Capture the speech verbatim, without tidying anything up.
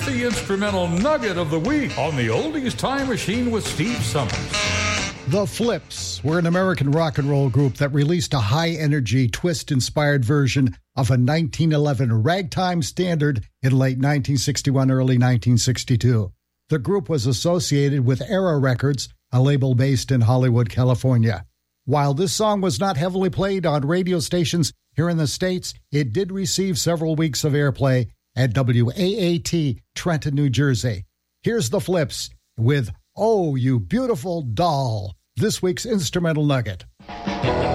the instrumental nugget of the week on the Oldies Time Machine with Steve Summers. The Flips were an American rock and roll group that released a high-energy, twist-inspired version of a nineteen eleven ragtime standard in late nineteen sixty-one, early nineteen sixty-two. The group was associated with Era Records, a label based in Hollywood, California. While this song was not heavily played on radio stations here in the States, it did receive several weeks of airplay at W A A T, Trenton, New Jersey. Here's the Flips with Oh, You Beautiful Doll, this week's instrumental nugget.